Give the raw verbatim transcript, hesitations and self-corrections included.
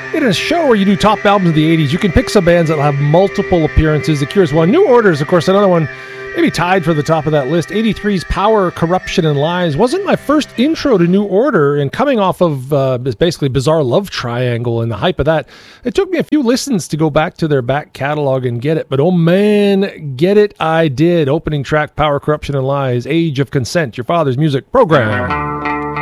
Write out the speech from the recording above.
In a show where you do top albums of the eighties, you can pick some bands that will have multiple appearances. The Cure's one. New Order is, of course, another one, maybe tied for the top of that list. eighty-three's Power, Corruption, and Lies wasn't my first intro to New Order, and coming off of uh, basically Bizarre Love Triangle and the hype of that, it took me a few listens to go back to their back catalog and get it. But oh man, get it I did. Opening track, Power, Corruption, and Lies, Age of Consent, your father's music program.